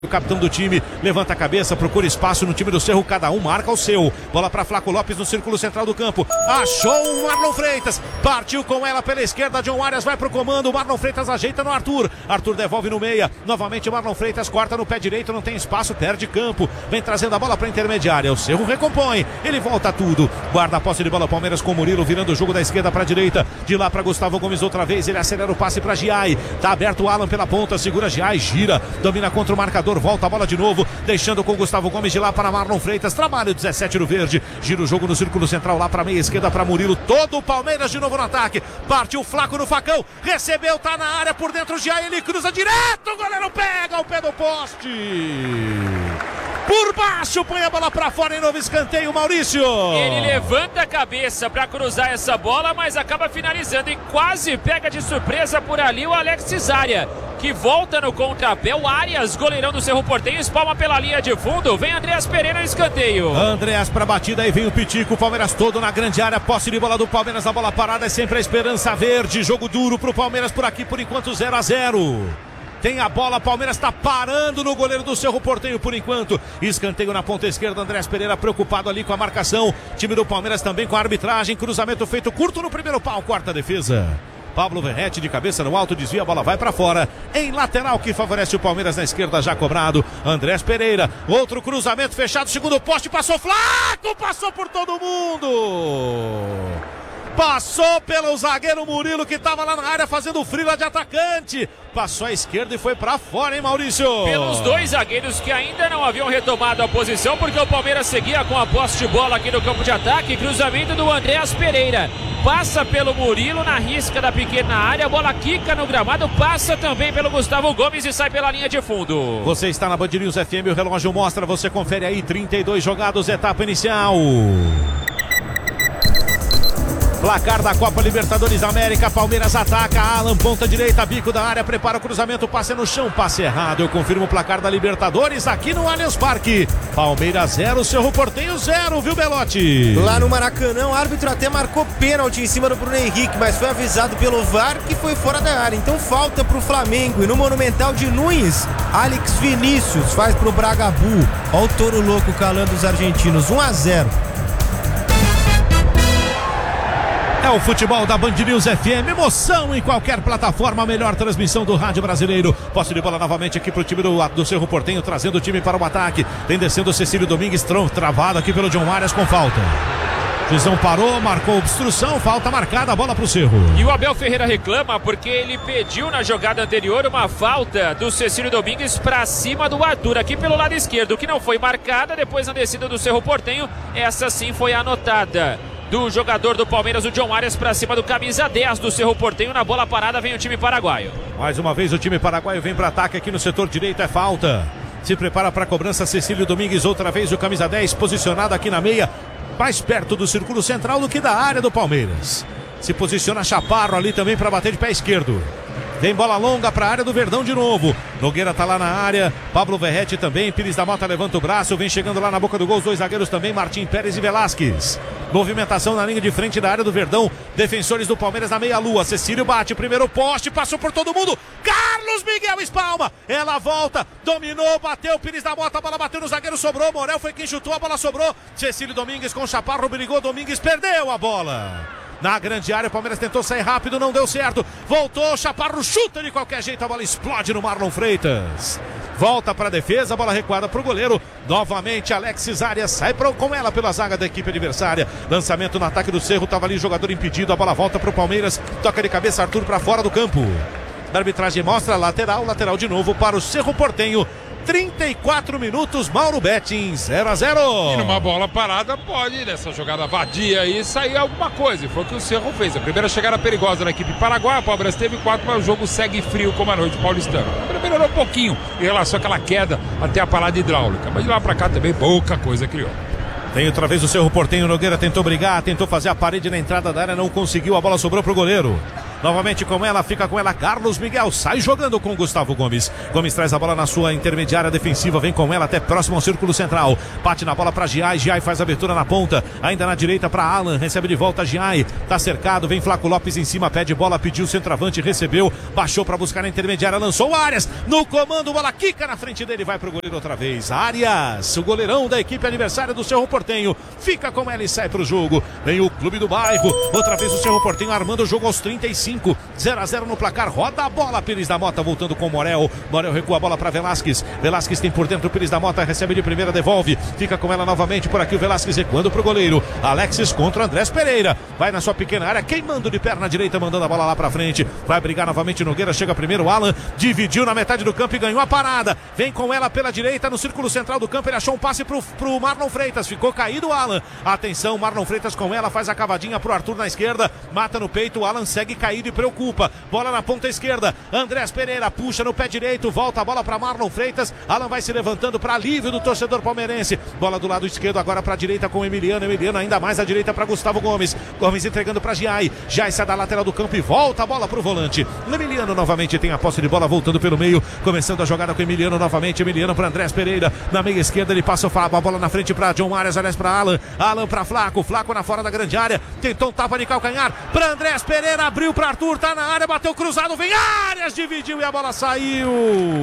O capitão do time levanta a cabeça, procura espaço no time do Cerro, cada um marca o seu. Bola para Flaco Lopes no círculo central do campo. Achou o Marlon Freitas, partiu com ela pela esquerda. John Arias vai pro comando. Marlon Freitas ajeita no Arthur. Arthur devolve no meia. Novamente Marlon Freitas corta no pé direito, não tem espaço, perde campo. Vem trazendo a bola para intermediária. O Cerro recompõe, ele volta tudo. Guarda a posse de bola Palmeiras com Murilo, virando o jogo da esquerda para a direita. De lá para Gustavo Gomes outra vez. Ele acelera o passe para Giai. Tá aberto o Alan pela ponta, segura Giai, gira, domina contra o marcador. Volta a bola de novo, deixando com Gustavo Gomes de lá para Marlon Freitas, trabalho 17 no verde, gira o jogo no círculo central lá para meia esquerda para Murilo, todo o Palmeiras de novo no ataque, partiu Flaco no facão, recebeu, tá na área por dentro, já ele cruza direto, o goleiro pega o pé do poste, por baixo, põe a bola pra fora em novo escanteio, Maurício. Ele levanta a cabeça pra cruzar essa bola, mas acaba finalizando e quase pega de surpresa por ali o Alex Cesária, que volta no contrapé. O Arias, goleirão do Cerro Porteño, espalma pela linha de fundo. Vem Andreas Pereira no escanteio. Andreas pra batida, aí vem o Pitico. O Palmeiras todo na grande área. Posse de bola do Palmeiras, a bola parada é sempre a esperança verde. Jogo duro pro Palmeiras por aqui, por enquanto 0-0. Tem a bola, Palmeiras está parando no goleiro do Cerro Porteño por enquanto. Escanteio na ponta esquerda, Andreas Pereira preocupado ali com a marcação. Time do Palmeiras também com a arbitragem. Cruzamento feito curto no primeiro pau, quarta defesa. Pablo Verrete de cabeça no alto, desvia, a bola vai para fora. Em lateral que favorece o Palmeiras na esquerda, já cobrado. Andrés Pereira, outro cruzamento fechado, segundo poste, passou Flaco, passou por todo mundo. Passou pelo zagueiro Murilo, que estava lá na área fazendo frila de atacante. Passou à esquerda e foi para fora, hein, Maurício? Pelos dois zagueiros que ainda não haviam retomado a posição, porque o Palmeiras seguia com a posse de bola aqui no campo de ataque. Cruzamento do Andreas Pereira. Passa pelo Murilo na risca da pequena área. A bola quica no gramado, passa também pelo Gustavo Gomes e sai pela linha de fundo. Você está na Band News FM, o relógio mostra, você confere aí, 32 jogados, etapa inicial. Placar da Copa Libertadores América, Palmeiras ataca, Alan, ponta direita, bico da área, prepara o cruzamento, passe no chão, passe errado. Eu confirmo o placar da Libertadores aqui no Allianz Parque. Palmeiras 0, Cerro Porteño 0, viu, Belotti? Lá no Maracanã, o árbitro até marcou pênalti em cima do Bruno Henrique, mas foi avisado pelo VAR que foi fora da área. Então falta pro Flamengo. E no Monumental de Nunes, Alex Vinícius faz pro Bragabu. Olha o touro louco calando os argentinos, 1-0. É o futebol da Band News FM, emoção em qualquer plataforma, a melhor transmissão do rádio brasileiro. Posse de bola novamente aqui pro time do Cerro Porteño, trazendo o time para o ataque. Tem descendo o Cecílio Domingues, travado aqui pelo John Arias com falta. Juizão parou, marcou obstrução, falta marcada, a bola pro Cerro. E o Abel Ferreira reclama porque ele pediu na jogada anterior uma falta do Cecílio Domingues para cima do Arthur, aqui pelo lado esquerdo, que não foi marcada. Depois na descida do Cerro Porteño, essa sim foi anotada. Do jogador do Palmeiras, o John Arias, para cima do camisa 10 do Cerro Porteño. Na bola parada vem o time paraguaio. Mais uma vez o time paraguaio vem para ataque aqui no setor direito, é falta. Se prepara para a cobrança Cecílio Domingues, outra vez o camisa 10 posicionado aqui na meia, mais perto do círculo central do que da área do Palmeiras. Se posiciona Chaparro ali também para bater de pé esquerdo. Vem bola longa para a área do Verdão de novo. Nogueira tá lá na área. Pablo Verrete também. Pires da Mota levanta o braço. Vem chegando lá na boca do gol. Os dois zagueiros também. Martim Pérez e Velasquez. Movimentação na linha de frente da área do Verdão. Defensores do Palmeiras na meia-lua. Cecílio bate. Primeiro poste. Passou por todo mundo. Carlos Miguel espalma. Ela volta. Dominou. Bateu. Pires da Mota. A bola bateu no zagueiro. Sobrou. Morel foi quem chutou. A bola sobrou. Cecílio Domingues com o Chaparro. Brigou. Domingues perdeu a bola. Na grande área, o Palmeiras tentou sair rápido, não deu certo. Voltou, Chaparro chuta de qualquer jeito, a bola explode no Marlon Freitas. Volta para a defesa, a bola recuada para o goleiro. Novamente, Alex Cesária sai com ela pela zaga da equipe adversária. Lançamento no ataque do Cerro, estava ali jogador impedido. A bola volta para o Palmeiras, toca de cabeça Arthur para fora do campo. A arbitragem mostra lateral de novo para o Cerro Porteño. 34 minutos, Mauro Betting, 0-0. E numa bola parada pode, nessa jogada vadia aí, sair alguma coisa. E foi o que o Cerro fez. A primeira chegada perigosa na equipe paraguaia, o Palmeiras teve 4, mas o jogo segue frio como a noite paulistana. Melhorou um pouquinho em relação àquela queda até a parada hidráulica. Mas de lá pra cá também pouca coisa criou. Tem outra vez o Cerro Porteño, Nogueira tentou brigar, tentou fazer a parede na entrada da área, não conseguiu, a bola sobrou pro goleiro. Novamente com ela, fica com ela Carlos Miguel, sai jogando com Gustavo Gomes. Gomes traz a bola na sua intermediária defensiva, vem com ela até próximo ao círculo central. Bate na bola para Giai, Giai faz a abertura na ponta, ainda na direita para Alan, recebe de volta Giai, tá cercado, vem Flaco Lopes em cima, pede bola, pediu o centroavante, recebeu, baixou para buscar na intermediária, lançou o Arias, no comando, bola quica na frente dele, vai pro goleiro outra vez. Arias, o goleirão da equipe adversária do Cerro Porteño, fica com ela e sai pro jogo. Vem o Clube do Bairro, outra vez o Cerro Porteño armando o jogo aos 35, 0-0 no placar, roda a bola, Pires da Mota voltando com o Morel, Morel recua a bola para Velasquez, Velasquez tem por dentro, Pires da Mota recebe de primeira, devolve, fica com ela novamente por aqui o Velasquez recuando pro goleiro, Alexis contra Andrés Pereira, vai na sua pequena área, queimando de perna direita, mandando a bola lá pra frente, vai brigar novamente Nogueira, chega primeiro, Alan dividiu na metade do campo e ganhou a parada, vem com ela pela direita no círculo central do campo, ele achou um passe pro Marlon Freitas, ficou caído o Alan, atenção, Marlon Freitas com ela, faz a cavadinha pro Arthur na esquerda, mata no peito, o Alan segue caído e preocupa, bola na ponta esquerda, Andrés Pereira puxa no pé direito, volta a bola para Marlon Freitas, Alan vai se levantando para alívio do torcedor palmeirense, bola do lado esquerdo agora para a direita com Emiliano, Emiliano ainda mais à direita para Gustavo Gomes, Gomes entregando para Giai, Giai sai da lateral do campo e volta a bola para o volante, Emiliano novamente tem a posse de bola voltando pelo meio, começando a jogada com Emiliano novamente, Emiliano para Andrés Pereira, na meia esquerda ele passa a bola na frente para John Arias, Arias para Alan, Alan para Flaco, Flaco na fora da grande área, tentou um tapa de calcanhar para Andrés Pereira, abriu para Arthur, tá na área, bateu cruzado, vem Arias, dividiu e a bola saiu.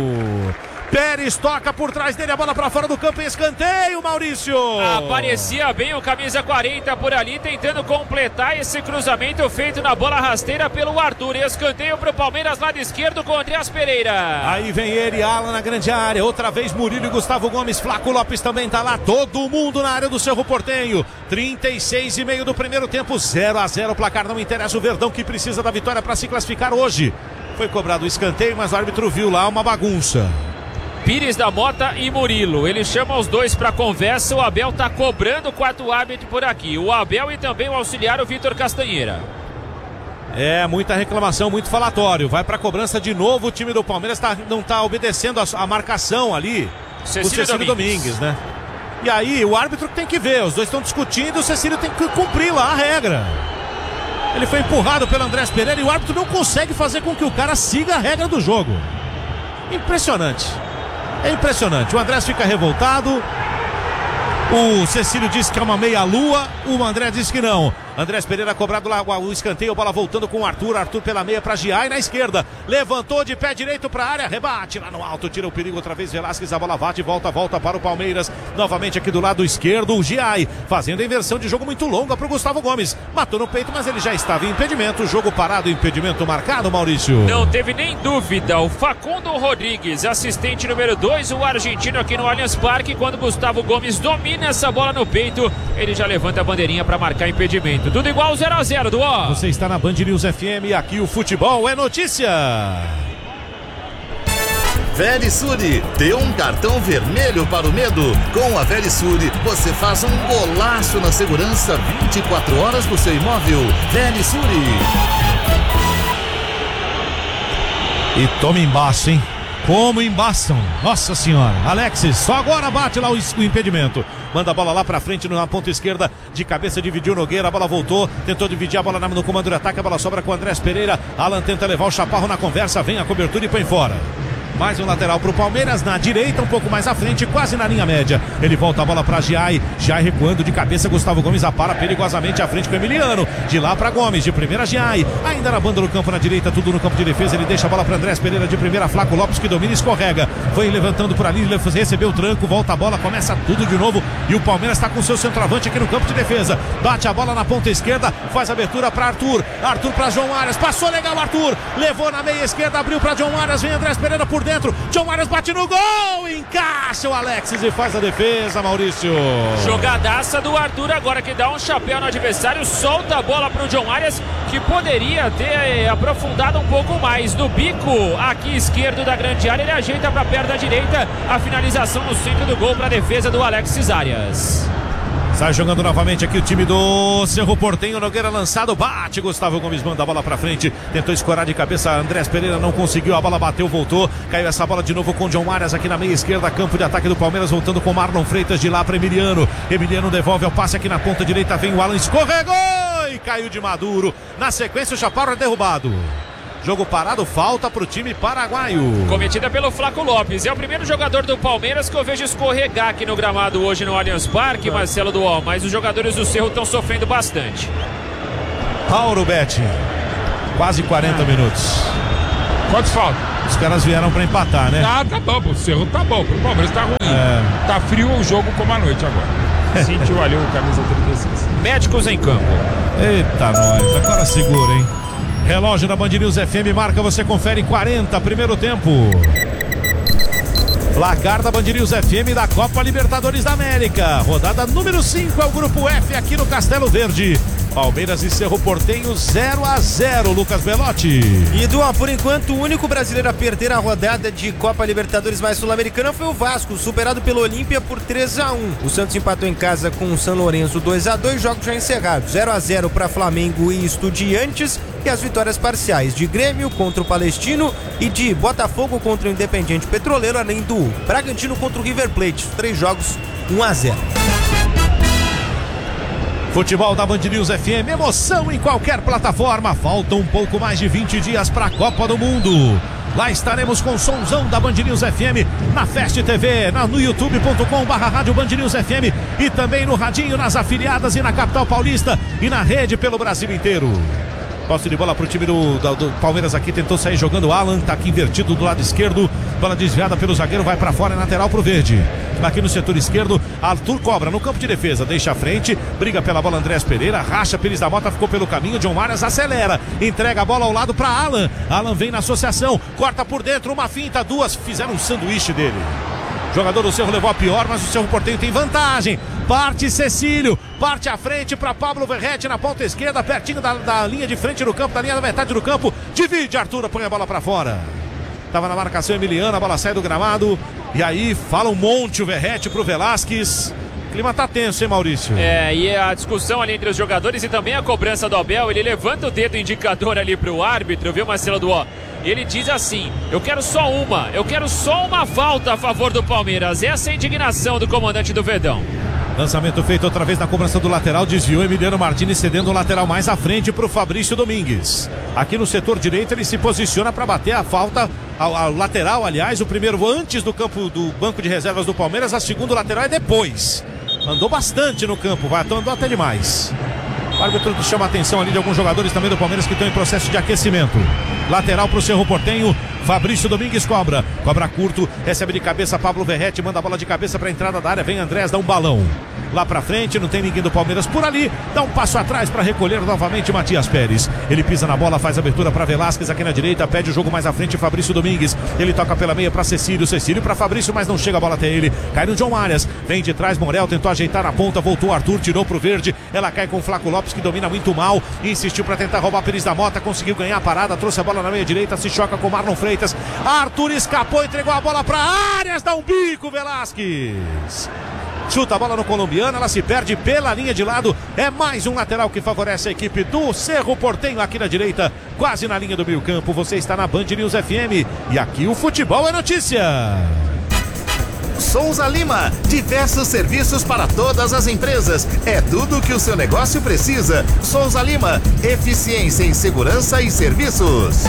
Pérez toca por trás dele, a bola para fora do campo, escanteio, Maurício. Aparecia bem o camisa 40 por ali, tentando completar esse cruzamento feito na bola rasteira pelo Arthur. Escanteio para o Palmeiras, lado esquerdo com Andrés Pereira. Aí vem ele, Alan na grande área, outra vez Murilo e Gustavo Gomes, Flaco Lopes também tá lá, todo mundo na área do Cerro Porteño. 36,5 do primeiro tempo, 0-0 o placar, não interessa o Verdão que precisa da vitória para se classificar hoje. Foi cobrado o escanteio, mas o árbitro viu lá uma bagunça. Pires da Mota e Murilo, ele chama os dois para conversa, o Abel tá cobrando o quarto árbitro por aqui, o Abel e também o auxiliar, o Vitor Castanheira. É, muita reclamação, muito falatório, vai para cobrança de novo, o time do Palmeiras não tá obedecendo a marcação ali, o Cecílio Domingues, né? E aí o árbitro tem que ver, os dois estão discutindo, o Cecílio tem que cumprir lá a regra. Ele foi empurrado pelo Andrés Pereira e o árbitro não consegue fazer com que o cara siga a regra do jogo. Impressionante. É impressionante, o Andrés fica revoltado, o Cecílio disse que é uma meia-lua, o André disse que não. Andrés Pereira cobrado lá o escanteio, bola voltando com o Arthur, Arthur pela meia para Giai na esquerda, levantou de pé direito para a área, rebate lá no alto, tira o perigo outra vez, Velasquez, a bola bate, volta para o Palmeiras, novamente aqui do lado esquerdo, o Giai, fazendo a inversão de jogo muito longa para o Gustavo Gomes, matou no peito, mas ele já estava em impedimento, jogo parado, impedimento marcado, Maurício. Não teve nem dúvida, o Facundo Rodrigues, assistente número 2, o argentino aqui no Allianz Parque, quando Gustavo Gomes domina essa bola no peito, ele já levanta a bandeirinha para marcar impedimento. Tudo igual 0-0 do ó. Você está na Band News FM, aqui o futebol é notícia. Verisure, dê um cartão vermelho para o medo. Com a Verisure, você faz um golaço na segurança 24 horas do seu imóvel. Verisure. E toma embaixo, hein? Como embaçam, nossa senhora. Alexis, só agora bate lá o impedimento. Manda a bola lá pra frente na ponta esquerda, de cabeça dividiu Nogueira, a bola voltou, tentou dividir a bola no comando de ataque, a bola sobra com o Andrés Pereira, Alan tenta levar o Chaparro na conversa, vem a cobertura e põe fora. Mais um lateral pro Palmeiras, na direita, um pouco mais à frente, quase na linha média. Ele volta a bola pra Giai, Giai recuando de cabeça, Gustavo Gomes apara perigosamente à frente com o Emiliano. De lá pra Gomes, de primeira Giai, ainda na banda do campo na direita, tudo no campo de defesa, ele deixa a bola pra Andrés Pereira, de primeira Flaco Lopes que domina e escorrega. Foi levantando por ali, recebeu o tranco, volta a bola, começa tudo de novo e o Palmeiras tá com seu centroavante aqui no campo de defesa. Bate a bola na ponta esquerda, faz a abertura pra Arthur, Arthur pra João Arias, passou legal Arthur, levou na meia esquerda, abriu pra João Arias, vem Andrés Pereira por dentro, John Arias bate no gol, encaixa o Alexis e faz a defesa, Maurício. Jogadaça do Arthur agora que dá um chapéu no adversário, solta a bola pro John Arias, que poderia ter aprofundado um pouco mais no bico aqui esquerdo da grande área, ele ajeita pra perna direita, a finalização no centro do gol pra defesa do Alexis Arias. Sai jogando novamente aqui o time do Cerro Porteño, Nogueira lançado, bate, Gustavo Gomes manda a bola pra frente, tentou escorar de cabeça, Andrés Pereira não conseguiu, a bola bateu, voltou, caiu essa bola de novo com John Arias aqui na meia esquerda, campo de ataque do Palmeiras, voltando com Marlon Freitas de lá para Emiliano, Emiliano devolve ao passe aqui na ponta direita, vem o Alan, escorregou e caiu de maduro. Na sequência, o Chaparro é derrubado. Jogo parado, falta pro time paraguaio. Cometida pelo Flaco Lopes. É o primeiro jogador do Palmeiras que eu vejo escorregar aqui no gramado hoje no Allianz Parque, Marcelo Duó. Mas os jogadores do Cerro estão sofrendo bastante. Mauro Betti, quase 40 minutos. Quantos falta? Os caras vieram pra empatar, né? Ah, tá bom, pro Cerro tá bom, pro Palmeiras tá ruim. Tá frio o jogo como a noite agora. Sentiu ali o camisa 36. Médicos em campo. Eita, nós, agora segura, hein? Relógio da Band News FM marca, você confere 40, primeiro tempo. Placar da Band News FM da Copa Libertadores da América. Rodada número 5 é o Grupo F aqui no Castelo Verde. Palmeiras e Cerro Porteño 0-0, Lucas Belotti. E Duan, por enquanto, o único brasileiro a perder a rodada de Copa Libertadores mais Sul-Americana foi o Vasco, superado pelo Olímpia por 3-1. O Santos empatou em casa com o São Lourenço 2-2, jogos já encerrados. 0-0 para Flamengo e Estudiantes, e as vitórias parciais de Grêmio contra o Palestino e de Botafogo contra o Independiente Petroleiro, além do Bragantino contra o River Plate. 3 jogos, 1-0. Futebol da Band News FM, emoção em qualquer plataforma. Faltam um pouco mais de 20 dias para a Copa do Mundo. Lá estaremos com o somzão da Band News FM na Fast TV, no youtube.com/rádio Band News FM e também no radinho, nas afiliadas e na capital paulista e na rede pelo Brasil inteiro. Posse de bola pro time do Palmeiras aqui, tentou sair jogando o Alan, tá aqui invertido do lado esquerdo, bola desviada pelo zagueiro, vai pra fora, é lateral pro verde. Aqui no setor esquerdo, Arthur cobra no campo de defesa, deixa a frente, briga pela bola Andrés Pereira, racha, Pires da Mota ficou pelo caminho, John Arias acelera, entrega a bola ao lado pra Alan, Alan vem na associação, corta por dentro, uma finta, duas, fizeram um sanduíche dele. Jogador do Cerro levou a pior, mas o Cerro Porteño tem vantagem. Parte Cecílio, parte à frente para Pablo Verrete na ponta esquerda, pertinho da linha de frente do campo, da linha da metade do campo. Divide, Arthur, põe a bola para fora. Tava na marcação Emiliano, a bola sai do gramado. E aí fala um monte o Verrete pro Velasquez. O clima tá tenso, hein, Maurício? E a discussão ali entre os jogadores e também a cobrança do Abel, ele levanta o dedo indicador ali pro árbitro, viu, Marcelo Duó? Ele diz assim: eu quero só uma falta a favor do Palmeiras. Essa é a indignação do comandante do Verdão. Lançamento feito outra vez na cobrança do lateral, desviou Emiliano Martins, cedendo o lateral mais à frente para o Fabrício Domingues. Aqui no setor direito ele se posiciona para bater a falta, ao lateral, aliás, o primeiro antes do campo do banco de reservas do Palmeiras, a segundo lateral é depois. Andou bastante no campo, andou até demais. O árbitro chama a atenção ali de alguns jogadores também do Palmeiras que estão em processo de aquecimento. Lateral para o Cerro Porteño, Fabrício Domingues cobra curto, recebe de cabeça Pablo Verrete, manda a bola de cabeça para a entrada da área, vem Andrés, dá um balão. Lá pra frente, não tem ninguém do Palmeiras por ali, dá um passo atrás para recolher novamente Matias Pérez. Ele pisa na bola, faz abertura para Velasquez aqui na direita, pede o jogo mais à frente, Fabrício Domingues. Ele toca pela meia para Cecílio para Fabrício, mas não chega a bola até ele. Cai no John Arias, vem de trás Morel, tentou ajeitar na ponta, voltou Arthur, tirou pro verde. Ela cai com o Flaco Lopes, que domina muito mal, insistiu para tentar roubar Pires da Mota, conseguiu ganhar a parada, trouxe a bola na meia direita, se choca com Marlon Freitas. Arthur escapou, entregou a bola para Arias, dá um bico, Velasquez. Chuta a bola no colombiano, ela se perde pela linha de lado. É mais um lateral que favorece a equipe do Cerro Porteño aqui na direita, quase na linha do meio campo. Você está na Band News FM e aqui o futebol é notícia. Souza Lima, diversos serviços para todas as empresas. É tudo que o seu negócio precisa. Souza Lima, eficiência em segurança e serviços.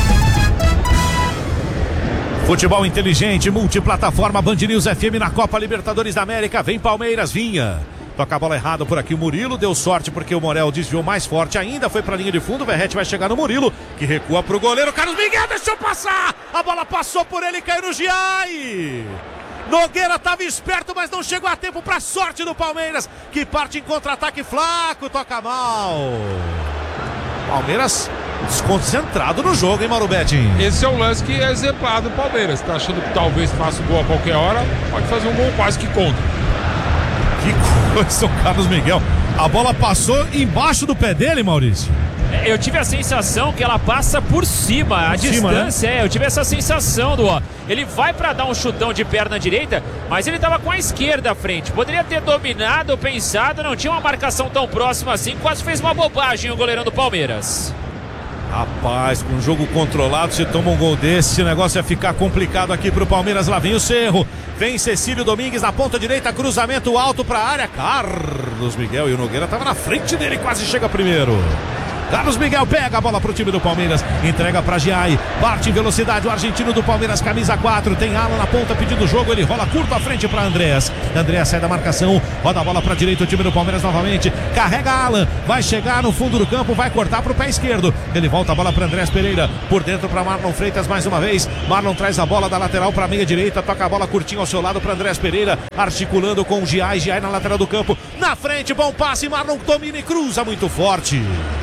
Futebol inteligente, multiplataforma Band News FM na Copa Libertadores da América. Vem Palmeiras, vinha. Toca a bola errada por aqui o Murilo, deu sorte porque o Morel desviou mais forte ainda, foi pra linha de fundo, o Verrete vai chegar no Murilo, que recua pro goleiro, Carlos Miguel deixou passar, a bola passou por ele e caiu no Giai. Nogueira estava esperto, mas não chegou a tempo para sorte do Palmeiras, que parte em contra-ataque, Flaco, toca mal. Palmeiras desconcentrado no jogo, hein, Mauro Betting? Esse é o lance que é exemplar do Palmeiras. Tá achando que talvez faça o gol a qualquer hora, pode fazer um gol quase que contra. Que coisa, o Carlos Miguel. A bola passou embaixo do pé dele, Maurício. Eu tive a sensação que ela passa por cima, a distância, né? Eu tive essa sensação ele vai pra dar um chutão de perna direita, mas ele tava com a esquerda à frente, poderia ter dominado, pensado, não tinha uma marcação tão próxima assim, quase fez uma bobagem o goleirão do Palmeiras. Rapaz, com o jogo controlado, se toma um gol desse, o negócio ia ficar complicado aqui pro Palmeiras. Lá vem o Cerro, vem Cecílio Domingues na ponta direita, cruzamento alto pra área, Carlos Miguel, e o Nogueira tava na frente dele, quase chega primeiro. Carlos Miguel pega a bola pro time do Palmeiras, entrega pra Giai, parte em velocidade, o argentino do Palmeiras, camisa 4, tem Alan na ponta pedindo o jogo, ele rola curto à frente pra Andréas sai da marcação, roda a bola pra direita, o time do Palmeiras novamente, carrega Alan, vai chegar no fundo do campo, vai cortar pro pé esquerdo, ele volta a bola pra Andréas Pereira, por dentro pra Marlon Freitas mais uma vez, Marlon traz a bola da lateral pra meia direita, toca a bola curtinho ao seu lado pra Andréas Pereira, articulando com o Giai na lateral do campo, na frente, bom passe, Marlon domina e cruza muito forte.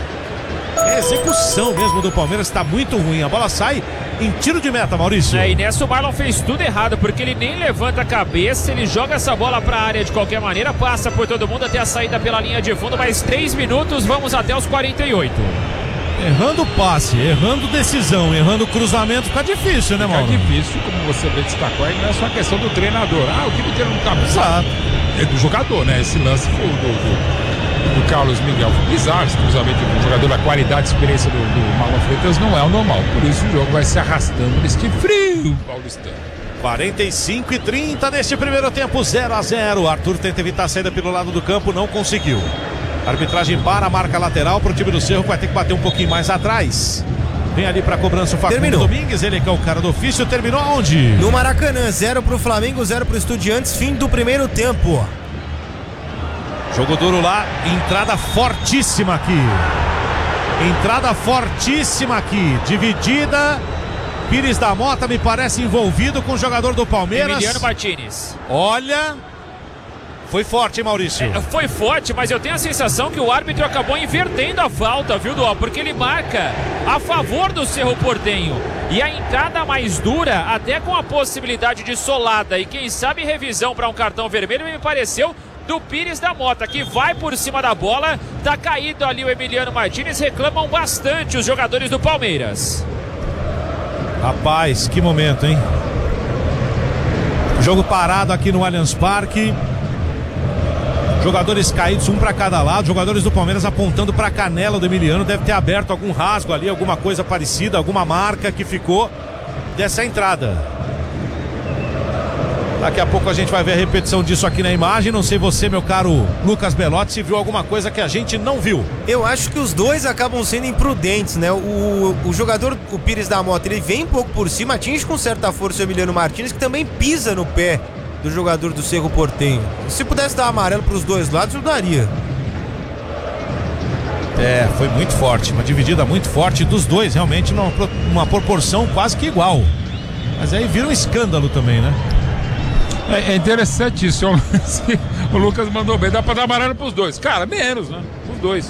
A execução mesmo do Palmeiras está muito ruim. A bola sai em tiro de meta, Maurício. E nessa o Marlon fez tudo errado, porque ele nem levanta a cabeça, ele joga essa bola para a área de qualquer maneira, passa por todo mundo até a saída pela linha de fundo, mais 3 minutos, vamos até os 48. Errando passe, errando decisão, errando cruzamento, fica difícil, né, Mauro? Fica difícil, como você bem destacou, aí não é só questão do treinador. O time inteiro não tá bizarro. É do jogador, né? Esse lance foi do Carlos Miguel. Foi bizarro esse cruzamento do jogador, da qualidade e experiência do Marlon Freitas não é o normal. Por isso o jogo vai se arrastando neste frio paulistano. 45 e 30 neste primeiro tempo, 0-0. Arthur tenta evitar a saída pelo lado do campo, não conseguiu. Arbitragem para a marca lateral para o time do Cerro, vai ter que bater um pouquinho mais atrás. Vem ali para a cobrança o Facundo Domingues, ele que é o cara do ofício, terminou aonde? No Maracanã, 0 pro Flamengo, 0 pro Estudiantes, fim do primeiro tempo. Jogo duro lá, entrada fortíssima aqui. Entrada fortíssima aqui, dividida. Pires da Mota me parece envolvido com o jogador do Palmeiras. Emiliano Martínez. Olha, foi forte, hein, Maurício? Foi forte, mas eu tenho a sensação que o árbitro acabou invertendo a falta, viu, Dual? Porque ele marca a favor do Cerro Porteño. E a entrada mais dura, até com a possibilidade de solada e quem sabe revisão para um cartão vermelho, me pareceu do Pires da Mota, que vai por cima da bola, tá caído ali o Emiliano Martínez, reclamam bastante os jogadores do Palmeiras. Rapaz, que momento, hein? Jogo parado aqui no Allianz Parque. Jogadores caídos, um para cada lado, jogadores do Palmeiras apontando para a canela do Emiliano, deve ter aberto algum rasgo ali, alguma coisa parecida, alguma marca que ficou dessa entrada. Daqui a pouco a gente vai ver a repetição disso aqui na imagem. Não sei você, meu caro Lucas Belotti, se viu alguma coisa que a gente não viu. Eu acho que os dois acabam sendo imprudentes, né? O jogador, o Pires da Mota, ele vem um pouco por cima, atinge com certa força o Emiliano Martínez, que também pisa no pé do jogador do Cerro Porteño. Se pudesse dar amarelo para os dois lados, eu daria. Foi muito forte, uma dividida muito forte dos dois, realmente numa proporção quase que igual. Mas aí vira um escândalo também, né? É interessante isso. O Lucas mandou bem, dá pra dar amarelo pros dois. Cara, menos, né? Os dois.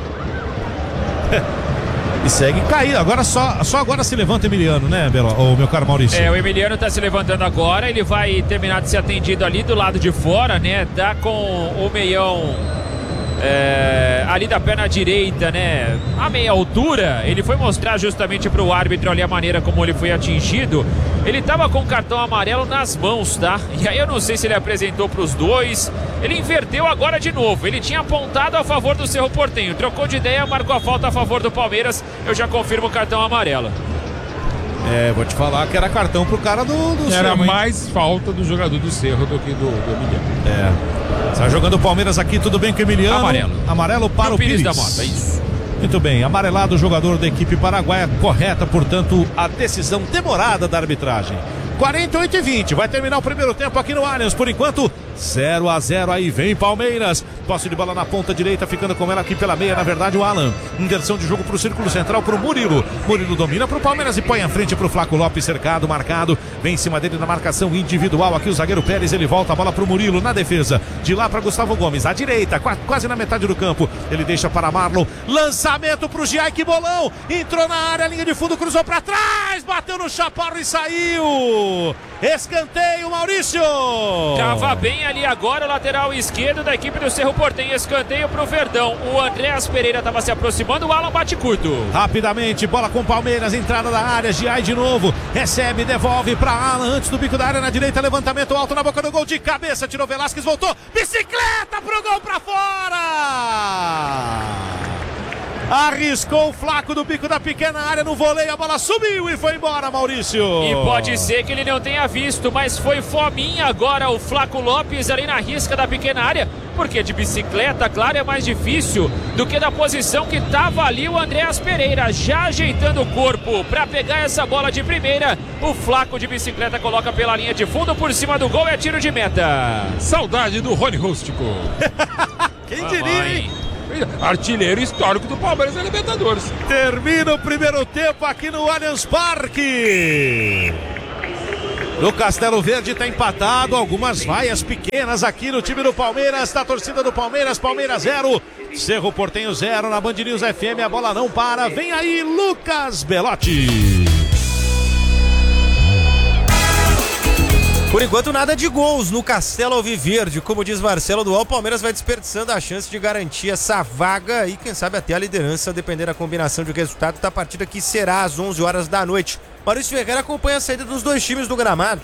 E segue caído. Agora só agora se levanta Emiliano, né, o meu caro Maurício? O Emiliano tá se levantando agora. Ele vai terminar de ser atendido ali do lado de fora, né? Tá com o meião ali da perna direita, né? A meia altura. Ele foi mostrar justamente pro árbitro ali a maneira como ele foi atingido. Ele tava com o cartão amarelo nas mãos, tá? E aí eu não sei se ele apresentou pros dois. Ele inverteu agora de novo. Ele tinha apontado a favor do Cerro Porteño. Trocou de ideia, marcou a falta a favor do Palmeiras. Eu já confirmo o cartão amarelo. Vou te falar que era cartão pro cara do Era Cerro, mais falta do jogador do Cerro do que do Emiliano. Está jogando o Palmeiras aqui, tudo bem com o Emiliano? Amarelo para o Pires da Mota, isso. Muito bem, amarelado o jogador da equipe paraguaia, correta, portanto, a decisão demorada da arbitragem. 48 e 20, vai terminar o primeiro tempo aqui no Allianz, por enquanto 0-0, aí vem Palmeiras, posse de bola na ponta direita, ficando com ela aqui pela meia, na verdade o Alan, inversão de jogo pro círculo central, pro Murilo domina pro Palmeiras e põe à frente pro Flaco Lopes, cercado, marcado, vem em cima dele na marcação individual, aqui o zagueiro Pérez, ele volta a bola pro Murilo na defesa, de lá para Gustavo Gomes, à direita, quase na metade do campo, ele deixa para Marlon, lançamento pro Giai, que bolão, entrou na área, linha de fundo, cruzou para trás, bateu no chaparro e saiu. Escanteio, Maurício. Tava bem ali agora o lateral esquerdo da equipe do Cerro Porteño. Escanteio pro Verdão. O Andréas Pereira tava se aproximando. O Alan bate curto. Rapidamente, bola com Palmeiras, entrada da área. Giai de novo. Recebe, devolve pra Alan antes do bico da área na direita. Levantamento alto na boca do gol de cabeça. Tirou Velasquez, voltou. Bicicleta pro gol pra fora. Arriscou o Flaco do bico da pequena área no voleio, a bola subiu e foi embora, Maurício. E pode ser que ele não tenha visto, mas foi fominha agora o Flaco Lopes ali na risca da pequena área, porque de bicicleta, claro, é mais difícil do que da posição que estava ali o Andréas Pereira, já ajeitando o corpo para pegar essa bola de primeira. O Flaco de bicicleta coloca pela linha de fundo, por cima do gol, é tiro de meta. Saudade do Rony Rústico. Quem diria, hein? Artilheiro histórico do Palmeiras na Libertadores. Termina o primeiro tempo aqui no Allianz Parque. No Castelo Verde está empatado, algumas vaias pequenas aqui no time do Palmeiras, da torcida do Palmeiras, Palmeiras 0, Cerro Porteño 0 na Band News FM, a bola não para, vem aí Lucas Belotti. Por enquanto nada de gols no Castelo Alviverde, como diz Marcelo Dual, o Palmeiras vai desperdiçando a chance de garantir essa vaga e quem sabe até a liderança, dependendo da combinação de resultado da partida que será às 11 horas da noite. Maurício Ferreira acompanha a saída dos dois times do gramado.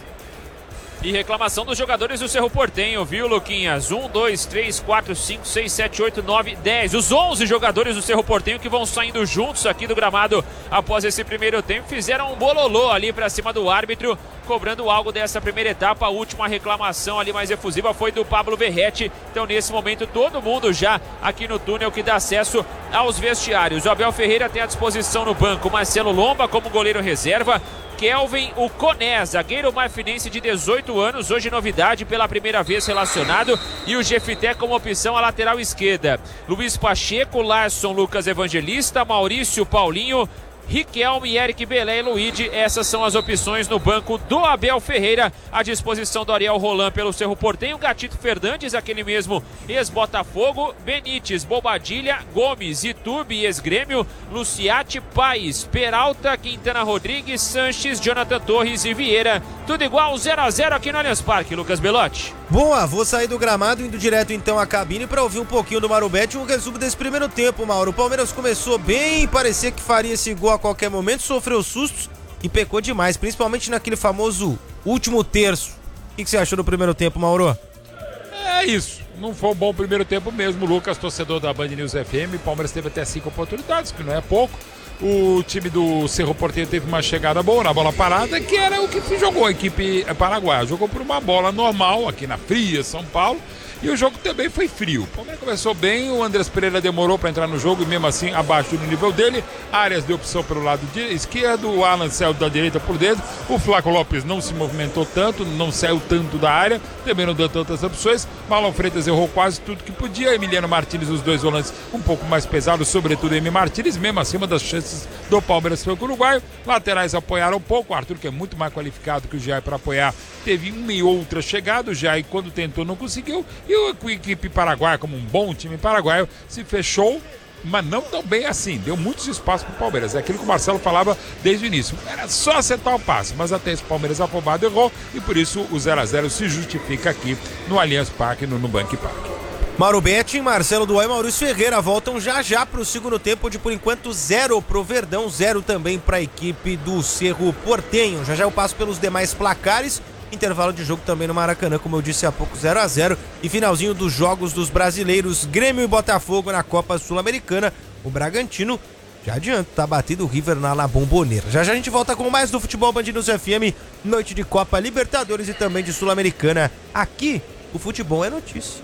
E reclamação dos jogadores do Cerro Porteño, viu, Luquinhas? 1, 2, 3, 4, 5, 6, 7, 8, 9, 10. Os 11 jogadores do Cerro Porteño que vão saindo juntos aqui do gramado após esse primeiro tempo fizeram um bololô ali pra cima do árbitro, cobrando algo dessa primeira etapa. A última reclamação ali mais efusiva foi do Pablo Verrete. Então nesse momento todo mundo já aqui no túnel que dá acesso aos vestiários. O Abel Ferreira tem à disposição no banco Marcelo Lomba como goleiro reserva, Kelvin Uconé, zagueiro marfinense de 18 anos, hoje novidade, pela primeira vez relacionado, e o Jefité como opção à lateral esquerda. Luiz Pacheco, Larson, Lucas Evangelista, Maurício, Paulinho, Riquelme, Eric Belé e Luíde, essas são as opções no banco do Abel Ferreira, à disposição do Ariel Roland pelo Cerro Porteño, Gatito Fernandes, aquele mesmo ex-Botafogo, Benítez, Bobadilha, Gomes, Iturbe, ex-Grêmio, Luciati, Paes, Peralta, Quintana Rodrigues, Sanches, Jonathan Torres e Vieira, tudo igual 0-0 aqui no Allianz Parque, Lucas Belotti. Boa, vou sair do gramado, indo direto então à cabine para ouvir um pouquinho do Mauro Betti, um resumo desse primeiro tempo, Mauro. O Palmeiras começou bem, parecia que faria esse gol a qualquer momento, sofreu sustos e pecou demais, principalmente naquele famoso último terço. O que você achou do primeiro tempo, Mauro? É isso, não foi um bom primeiro tempo mesmo, Lucas, torcedor da Band News FM. O Palmeiras teve até 5 oportunidades, que não é pouco. O time do Cerro Porteño teve uma chegada boa na bola parada, que era o que jogou a equipe paraguaia. Jogou por uma bola normal aqui na fria São Paulo. E o jogo também foi frio. O Palmeiras começou bem, o Andrés Pereira demorou para entrar no jogo e mesmo assim abaixo do nível dele. Arias deu opção pelo lado esquerdo, o Alan saiu da direita por dentro. O Flaco Lopes não se movimentou tanto, não saiu tanto da área, também não deu tantas opções. Marlon Freitas errou quase tudo que podia. Emiliano Martínez, os dois volantes um pouco mais pesados, sobretudo Emi Martínez, mesmo acima das chances do Palmeiras foi o uruguaio. Laterais apoiaram um pouco, o Arthur, que é muito mais qualificado que o Jair para apoiar, teve uma e outra chegada. O Jair, quando tentou, não conseguiu. E a equipe paraguaia, como um bom time paraguaio, se fechou, mas não tão bem assim, deu muitos espaços para o Palmeiras. É aquilo que o Marcelo falava desde o início, era só acertar o passe, mas até esse Palmeiras afobado errou, e por isso o 0-0 se justifica aqui no Allianz Parque, no Nubank Park. Mauro Betti, Marcelo Dual e Maurício Ferreira voltam já para o segundo tempo, de por enquanto 0 pro Verdão, 0 também para a equipe do Cerro Porteño. Já eu passo pelos demais placares. Intervalo de jogo também no Maracanã, como eu disse há pouco, 0-0. E finalzinho dos jogos dos brasileiros, Grêmio e Botafogo na Copa Sul-Americana. O Bragantino, já adianta, tá batido o River na La Bombonera. Já a gente volta com mais do Futebol Band News FM, noite de Copa Libertadores e também de Sul-Americana. Aqui, o futebol é notícia.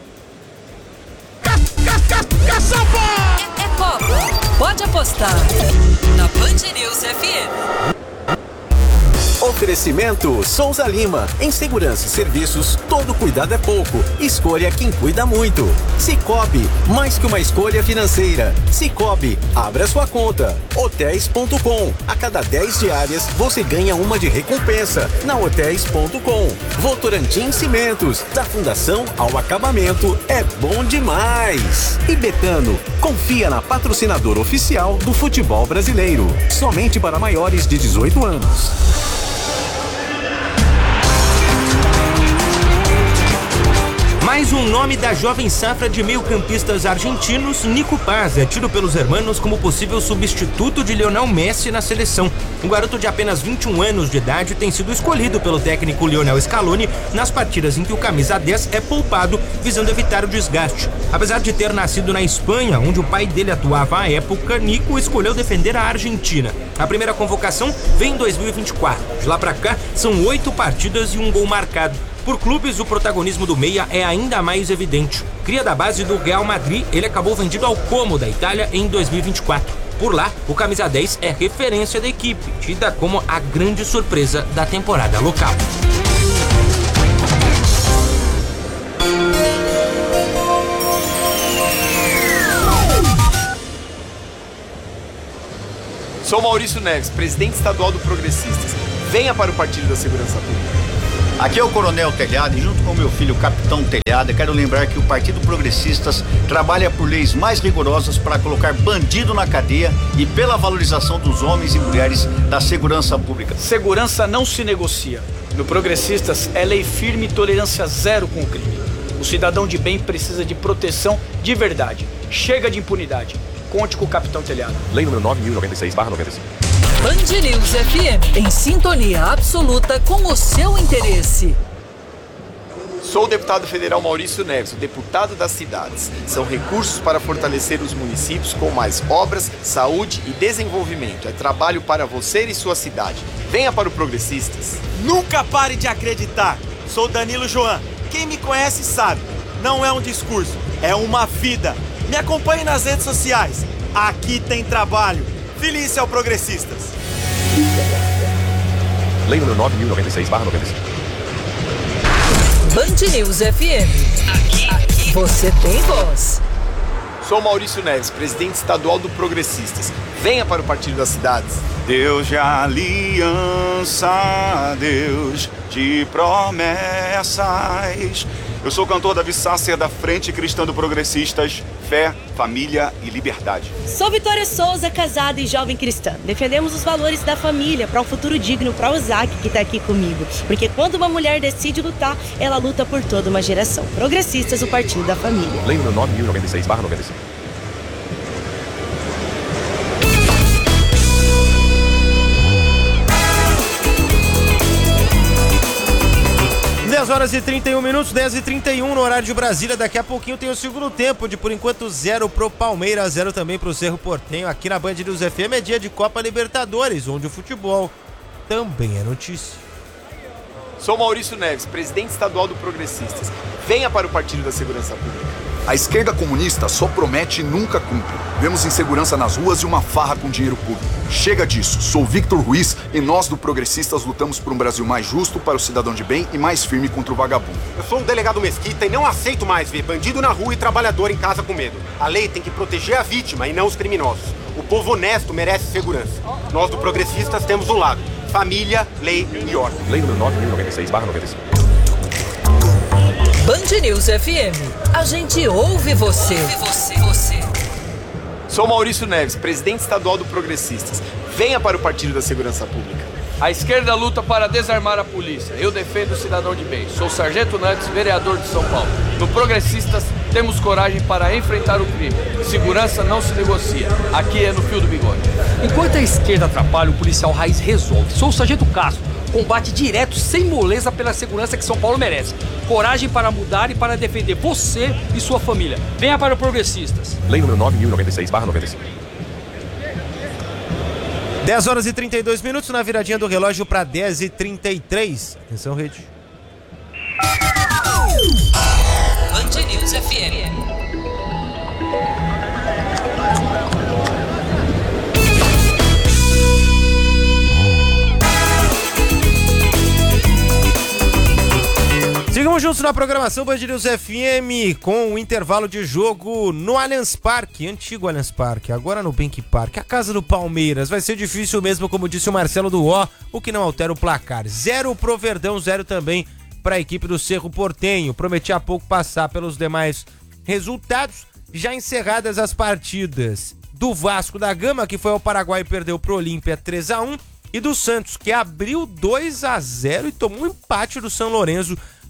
É Copa, pode apostar na Band News FM. Oferecimento Souza Lima. Em segurança e serviços, todo cuidado é pouco. Escolha quem cuida muito. Sicoob, mais que uma escolha financeira. Sicoob, abra sua conta. Hotéis.com. A cada 10 diárias, você ganha uma de recompensa. Na Hotéis.com. Votorantim Cimentos. Da fundação ao acabamento, é bom demais. E Betano, confia na patrocinadora oficial do futebol brasileiro. Somente para maiores de 18 anos. Mais Mais um nome da jovem safra de meio-campistas argentinos, Nico Paz, é tido pelos hermanos como possível substituto de Lionel Messi na seleção. O garoto de apenas 21 anos de idade tem sido escolhido pelo técnico Lionel Scaloni nas partidas em que o camisa 10 é poupado, visando evitar o desgaste. Apesar de ter nascido na Espanha, onde o pai dele atuava à época, Nico escolheu defender a Argentina. A primeira convocação vem em 2024. De lá pra cá, são 8 partidas e um gol marcado. Por clubes, o protagonismo do meia é ainda mais evidente. Cria da base do Real Madrid, ele acabou vendido ao Como da Itália em 2024. Por lá, o camisa 10 é referência da equipe, tida como a grande surpresa da temporada local. Sou Maurício Neves, presidente estadual do Progressistas. Venha para o Partido da Segurança Pública. Aqui é o Coronel Telhado e junto com meu filho, Capitão Telhado, eu quero lembrar que o Partido Progressistas trabalha por leis mais rigorosas para colocar bandido na cadeia e pela valorização dos homens e mulheres da segurança pública. Segurança não se negocia. No Progressistas é lei firme e tolerância zero com o crime. O cidadão de bem precisa de proteção de verdade. Chega de impunidade. Conte com o Capitão Telhado. Lei número 9.096/95. Band News FM, em sintonia absoluta com o seu interesse. Sou o deputado federal Maurício Neves, o deputado das cidades. São recursos para fortalecer os municípios com mais obras, saúde e desenvolvimento. É trabalho para você e sua cidade. Venha para o Progressistas. Nunca pare de acreditar. Sou Danilo Joan. Quem me conhece sabe. Não é um discurso, é uma vida. Me acompanhe nas redes sociais. Aqui tem trabalho. Feliz ao Progressistas. Lei número 9.096/95. Band News FM. Aqui você tem voz. Sou Maurício Neves, presidente estadual do Progressistas. Venha para o Partido das Cidades. Deus de aliança, Deus de promessas. Eu sou o cantor Davi Sasser, da Frente Cristã do Progressistas, Fé, Família e Liberdade. Sou Vitória Souza, casada e jovem cristã. Defendemos os valores da família para um futuro digno para o Zac, que está aqui comigo. Porque quando uma mulher decide lutar, ela luta por toda uma geração. Progressistas, o Partido da Família. Lei número 9.096/95. Horas e 31 minutos, 10h31 no horário de Brasília. Daqui a pouquinho tem o segundo tempo, de por enquanto 0 pro Palmeiras, 0 também pro Cerro Porteño. Aqui na Band News FM é dia de Copa Libertadores, onde o futebol também é notícia. Sou Maurício Neves, presidente estadual do Progressistas. Venha para o Partido da Segurança Pública. A esquerda comunista só promete e nunca cumpre. Vemos insegurança nas ruas e uma farra com dinheiro público. Chega disso. Sou Victor Ruiz e nós do Progressistas lutamos por um Brasil mais justo para o cidadão de bem e mais firme contra o vagabundo. Eu sou o delegado Mesquita e não aceito mais ver bandido na rua e trabalhador em casa com medo. A lei tem que proteger a vítima e não os criminosos. O povo honesto merece segurança. Nós do Progressistas temos um lado: família, lei e ordem. Lei número 9.096/95. Band News FM. A gente ouve você. Sou Maurício Neves, presidente estadual do Progressistas. Venha para o Partido da Segurança Pública. A esquerda luta para desarmar a polícia. Eu defendo o cidadão de bem. Sou Sargento Nantes, vereador de São Paulo. No Progressistas, temos coragem para enfrentar o crime. Segurança não se negocia. Aqui é no fio do bigode. Enquanto a esquerda atrapalha, o policial raiz resolve. Sou o Sargento Castro. Combate direto, sem moleza, pela segurança que São Paulo merece. Coragem para mudar e para defender você e sua família. Venha para o Progressistas. Lei número 9.096/95. 10 horas e 32 minutos na viradinha do relógio para 10h33. Atenção, rede. Band News FM. Sigamos juntos na programação Band News FM com o intervalo de jogo no Allianz Parque, antigo Allianz Parque, agora no Bank Park, a casa do Palmeiras. Vai ser difícil mesmo, como disse o Marcelo do o que não altera o placar. 0 pro Verdão, 0 também para a equipe do Cerro Porteño. Prometi há pouco passar pelos demais resultados, já encerradas as partidas do Vasco da Gama, que foi ao Paraguai e perdeu pro Olímpia 3-1, e do Santos, que abriu 2-0 e tomou um empate do São Lourenço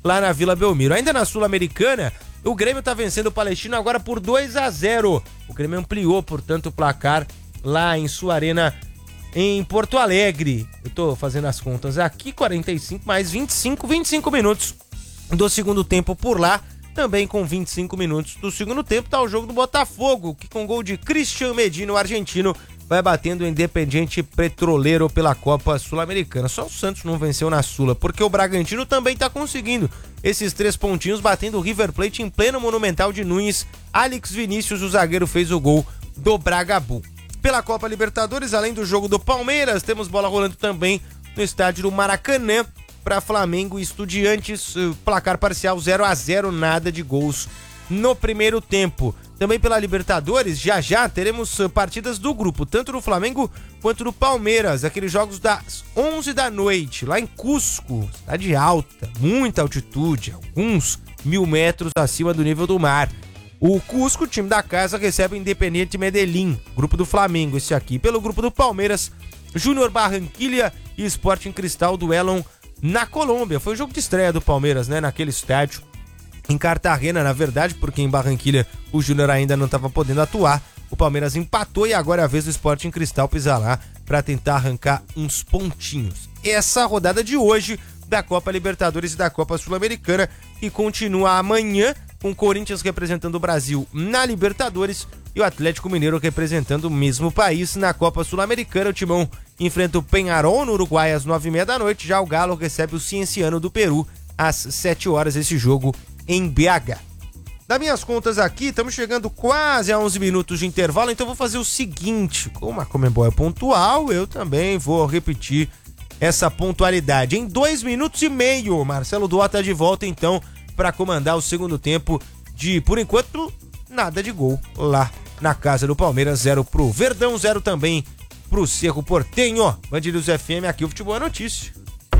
lá na Vila Belmiro. Ainda na Sul-Americana, o Grêmio tá vencendo o Palestino agora por 2-0. O Grêmio ampliou, portanto, o placar lá em sua arena em Porto Alegre. Eu tô fazendo as contas aqui, 45 mais 25 minutos do segundo tempo por lá. Também com 25 minutos do segundo tempo tá o jogo do Botafogo, que com gol de Cristian Medina, o argentino, vai batendo o Independiente Petroleiro pela Copa Sul-Americana. Só o Santos não venceu na Sula, porque o Bragantino também tá conseguindo esses 3 pontinhos, batendo o River Plate em pleno Monumental de Nunes. Alex Vinícius, o zagueiro, fez o gol do Bragabu. Pela Copa Libertadores, além do jogo do Palmeiras, temos bola rolando também no estádio do Maracanã para Flamengo e Estudiantes, placar parcial 0-0, nada de gols no primeiro tempo. Também pela Libertadores, já teremos partidas do grupo, tanto do Flamengo quanto do Palmeiras, aqueles jogos das 11 da noite, lá em Cusco, cidade alta, muita altitude, alguns 1000 metros acima do nível do mar. O Cusco, time da casa, recebe o Independiente Medellín, grupo do Flamengo, esse aqui. Pelo grupo do Palmeiras, Júnior Barranquilla e Sporting Cristal duelam na Colômbia. Foi o jogo de estreia do Palmeiras, né, naquele estádio em Cartagena, na verdade, porque em Barranquilla o Júnior ainda não estava podendo atuar. O Palmeiras empatou e agora é a vez do Sporting Cristal pisar lá para tentar arrancar uns pontinhos. Essa rodada de hoje da Copa Libertadores e da Copa Sul-Americana, que continua amanhã, com o Corinthians representando o Brasil na Libertadores e o Atlético Mineiro representando o mesmo país na Copa Sul-Americana. O Timão enfrenta o Peñarol no Uruguai às 9h30 da noite, já o Galo recebe o Cienciano do Peru às 7 horas, esse jogo em BH. Das minhas contas aqui, estamos chegando quase a 11 minutos de intervalo, então vou fazer o seguinte: como a Conmebol é pontual, eu também vou repetir essa pontualidade. Em 2 minutos e meio, Marcelo Duó tá de volta então para comandar o segundo tempo de, por enquanto, nada de gol lá na casa do Palmeiras. 0 pro Verdão, 0 também pro Cerro Porteño. Band News FM, aqui o futebol é notícia.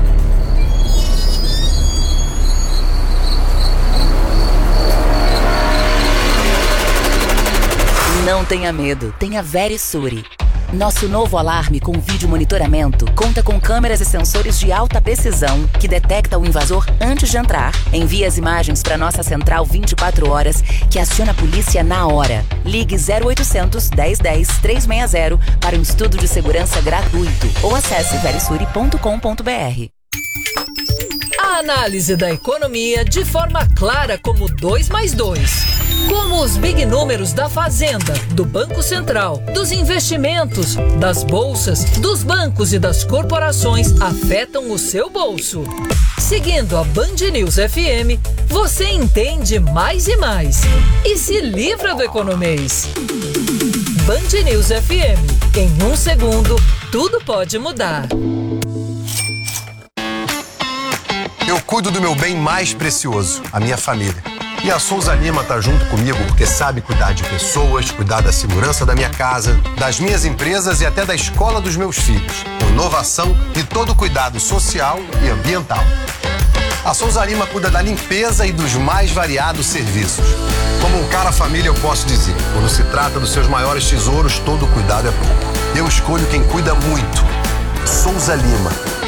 Não tenha medo, tenha Verisure. Nosso novo alarme com vídeo monitoramento conta com câmeras e sensores de alta precisão que detecta o invasor antes de entrar, envia as imagens para nossa central 24 horas, que aciona a polícia na hora. Ligue 0800 1010 360 para um estudo de segurança gratuito ou acesse verisure.com.br. A análise da economia de forma clara como 2 mais 2. Como os big números da Fazenda, do Banco Central, dos investimentos, das bolsas, dos bancos e das corporações afetam o seu bolso. Seguindo a Band News FM, você entende mais e mais e se livra do economês. Band News FM. Em 1 segundo, tudo pode mudar. Eu cuido do meu bem mais precioso, a minha família. E a Souza Lima tá junto comigo porque sabe cuidar de pessoas, cuidar da segurança da minha casa, das minhas empresas e até da escola dos meus filhos, com inovação e todo cuidado social e ambiental. A Souza Lima cuida da limpeza e dos mais variados serviços. Como um cara família, eu posso dizer, quando se trata dos seus maiores tesouros, todo cuidado é pouco. Eu escolho quem cuida muito. Souza Lima.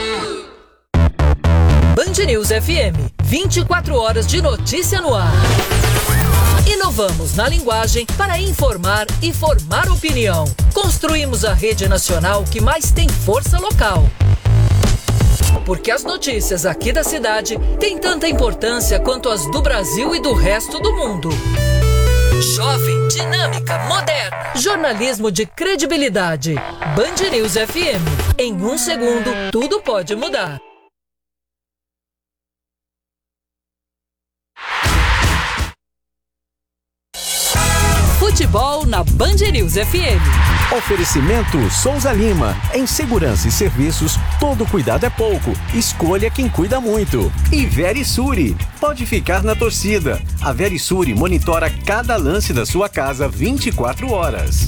Band News FM, 24 horas de notícia no ar. Inovamos na linguagem para informar e formar opinião. Construímos a rede nacional que mais tem força local. Porque as notícias aqui da cidade têm tanta importância quanto as do Brasil e do resto do mundo. Jovem, dinâmica, moderna. Jornalismo de credibilidade. Band News FM. Em 1 segundo, tudo pode mudar. Futebol na Band News FM. Oferecimento Souza Lima. Em segurança e serviços, todo cuidado é pouco. Escolha quem cuida muito. E Verisure. Pode ficar na torcida. A Verisure monitora cada lance da sua casa 24 horas.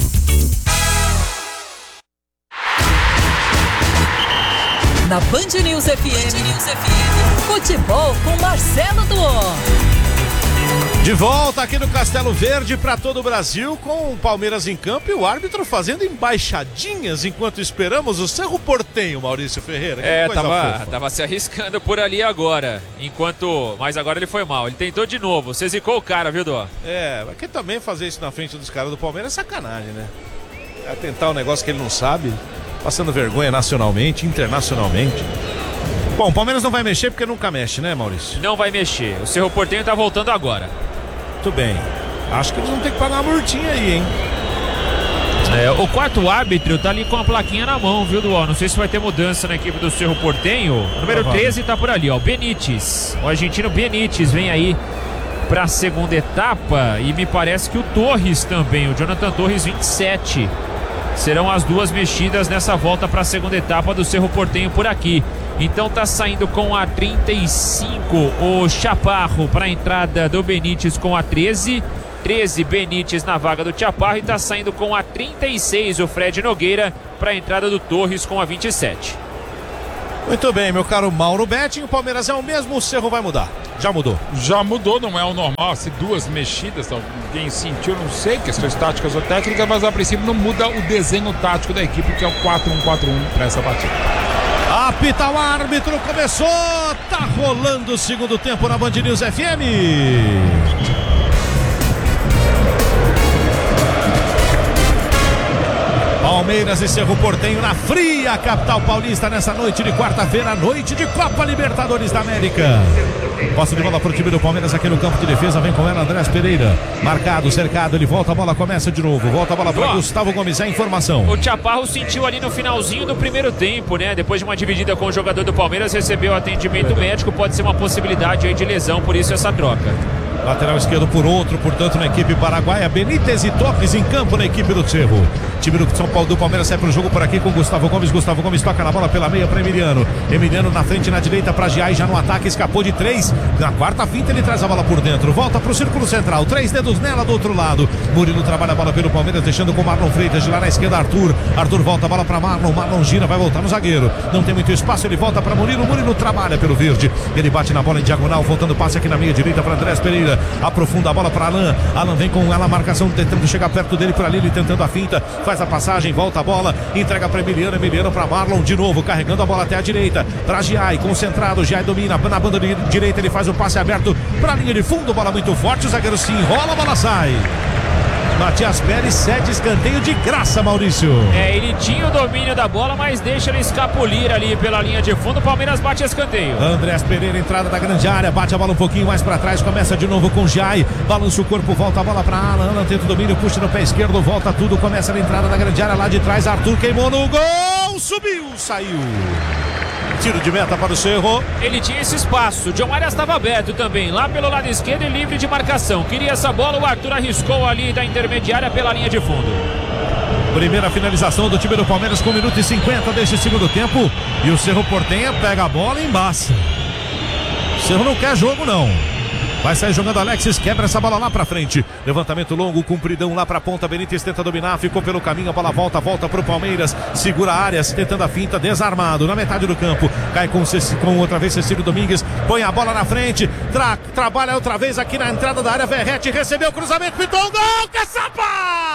Na Band News FM. Futebol com Marcelo Duó. De volta aqui no Castelo Verde para todo o Brasil, com o Palmeiras em campo e o árbitro fazendo embaixadinhas enquanto esperamos o Cerro Porteño, Maurício Ferreira. Tava se arriscando por ali agora, mas agora ele foi mal, ele tentou de novo, você zicou o cara, viu, Dó? Mas também fazer isso na frente dos caras do Palmeiras é sacanagem, né? É tentar um negócio que ele não sabe, passando vergonha nacionalmente, internacionalmente. Bom, o Palmeiras não vai mexer porque nunca mexe, né, Maurício? Não vai mexer, o Cerro Porteño tá voltando agora. Muito bem. Acho que eles vão ter que pagar uma multinha aí, hein? O quarto árbitro tá ali com a plaquinha na mão, viu, Dual? Não sei se vai ter mudança na equipe do Cerro Porteño. O número 13 tá por ali, ó, Benítez. O argentino Benítez vem aí pra segunda etapa e me parece que o Torres também, o Jonathan Torres, 27. Serão as duas mexidas nessa volta pra segunda etapa do Cerro Porteño por aqui. Então tá saindo com a 35 o Chaparro para a entrada do Benítez com a 13 Benítez na vaga do Chaparro, e tá saindo com a 36 o Fred Nogueira para a entrada do Torres com a 27. Muito bem, meu caro Mauro Betting, o Palmeiras é o mesmo, o Cerro vai mudar? Já mudou? Já mudou, não é o normal, se duas mexidas, alguém sentiu, não sei, questões táticas ou técnicas, mas a princípio não muda o desenho tático da equipe, que é o 4-1-4-1 para essa partida. Apita o árbitro, começou, tá rolando o segundo tempo na Band News FM. Palmeiras e Cerro Porteño na fria capital paulista nessa noite de quarta-feira, noite de Copa Libertadores da América. Posse de bola para o time do Palmeiras aqui no campo de defesa, vem com ela Andrés Pereira, marcado, cercado, ele volta, a bola começa de novo, volta a bola para Gustavo Gomes, a informação. O Chaparro sentiu ali no finalzinho do primeiro tempo, né? Depois de uma dividida com o jogador do Palmeiras, recebeu atendimento médico, pode ser uma possibilidade aí de lesão, por isso essa troca. Lateral esquerdo por outro, portanto, na equipe paraguaia, Benítez e Torres em campo na equipe do Cerro. Time do São Paulo do Palmeiras sai pro jogo por aqui com Gustavo Gomes. Gustavo Gomes toca na bola pela meia para Emiliano. Emiliano na frente, na direita para Giai, já no ataque, escapou de 3. Na quarta finta ele traz a bola por dentro, volta pro círculo central, 3 dedos nela do outro lado. Murilo trabalha a bola pelo Palmeiras, deixando com Marlon Freitas, de lá na esquerda Arthur volta a bola para Marlon gira, vai voltar no zagueiro. Não tem muito espaço, ele volta para Murilo trabalha pelo verde. Ele bate na bola em diagonal, voltando passe aqui na meia direita para Andrés Pereira. Aprofunda a bola para Alan vem com ela, a marcação tentando chegar perto dele por ali, ele tentando a finta, faz a passagem, volta a bola, entrega para Emiliano para Marlon de novo, carregando a bola até a direita, para Giai, concentrado, Giai domina na banda direita, ele faz o passe aberto para a linha de fundo, bola muito forte, o zagueiro se enrola, a bola sai. Matias Pérez cede escanteio de graça, Maurício. Ele tinha o domínio da bola, mas deixa ele escapulir ali pela linha de fundo. O Palmeiras bate escanteio. Andrés Pereira, entrada da grande área, bate a bola um pouquinho mais para trás, começa de novo com Giai, balança o corpo, volta a bola para Alan tenta o domínio, puxa no pé esquerdo, volta tudo, começa na entrada da grande área lá de trás, Arthur queimou no gol, subiu, saiu. Tiro de meta para o Cerro. Ele tinha esse espaço, o John Arias estava aberto também, lá pelo lado esquerdo e livre de marcação. Queria essa bola, o Arthur arriscou ali da intermediária pela linha de fundo. Primeira finalização do time do Palmeiras com 1 minuto e 50 deste segundo tempo. E o Cerro Porteño pega a bola e embaça. O Cerro não quer jogo, não. Vai sair jogando Alexis, quebra essa bola lá pra frente. Levantamento longo, compridão lá pra ponta. Benítez tenta dominar, ficou pelo caminho. A bola volta pro Palmeiras. Segura Arias, tentando a finta, desarmado na metade do campo. Cai com outra vez Cecílio Domingues. Põe a bola na frente. Trabalha outra vez aqui na entrada da área. Verrete recebeu o cruzamento, pintou um gol. Caçapa!